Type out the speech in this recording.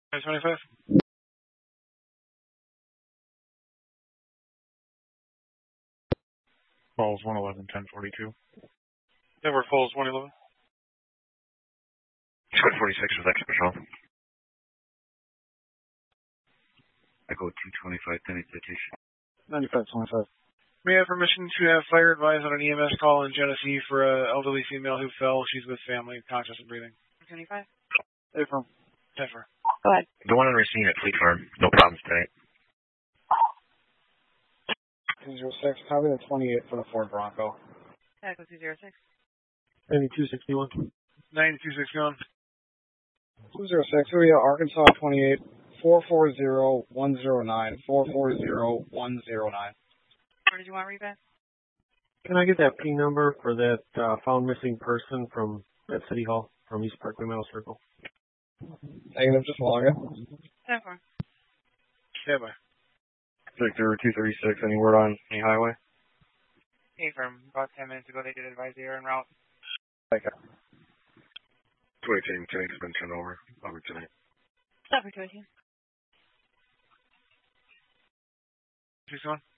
25? Falls 111, 1042. Denver Falls 111. 746 with extra patrol. Echo 225, pending citation. 9525. We have permission to have fire advised on an EMS call in Genesee for an elderly female who fell. She's with family, conscious and breathing. 25? Affirm. Denver. Go ahead. The one on Racine at Fleet Farm. No problems tonight. 206, copy the 28 for the Ford Bronco. Echo 206. 9261. 9261. 206, area Arkansas 28, 440109, 440109. Where did you want to read that? Can I get that P number for that found missing person from at City Hall from East Parkway Meadow Circle? Negative, just log it. 10-4. Yeah, bye. Victor 236, any word on any highway? Affirm. About 10 minutes ago, they did advise they are en route. Okay. 2010, has been turned over. Over tonight. Stop for 218. 61.